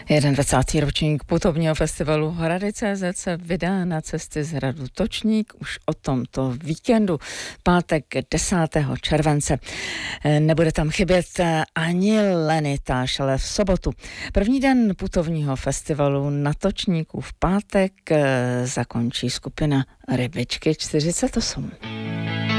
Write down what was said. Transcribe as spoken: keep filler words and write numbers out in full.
dvacátý ročník putovního festivalu Hrady tečka cé zet se vydá na cesty z hradu Točník už o tomto víkendu, pátek desátého července. Nebude tam chybět ani Lenitáš, ale v sobotu. První den putovního festivalu na Točníku v pátek zakončí skupina Rybičky čtyřicet osm.